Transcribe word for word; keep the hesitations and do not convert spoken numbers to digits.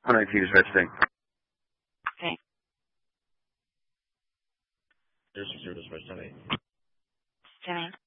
wondering if he was visiting. Okay. There's a service for Sunday. Jimmy.